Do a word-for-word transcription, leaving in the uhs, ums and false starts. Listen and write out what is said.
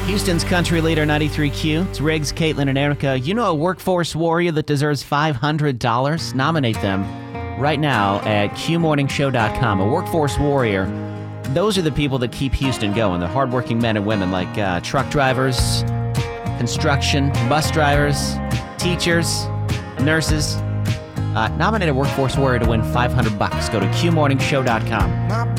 Houston's country leader, ninety-three Q. It's Riggs, Caitlin, and Erica. You know a workforce warrior that deserves five hundred dollars? Nominate them right now at Q morning show dot com. A workforce warrior. Those are the people that keep Houston going. The hardworking men and women like uh, truck drivers, construction, bus drivers, teachers, nurses. Uh, nominate a workforce warrior to win five hundred bucks. Go to Q morning show dot com.